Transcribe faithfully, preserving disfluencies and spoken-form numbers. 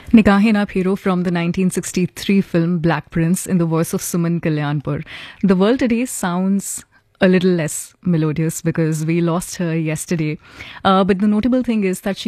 Nikahin Up Hero from the nineteen sixty-three film Black Prince in the voice of Suman Kalyanpur. The world today sounds a little less melodious because we lost her yesterday. Uh, but the notable thing is that she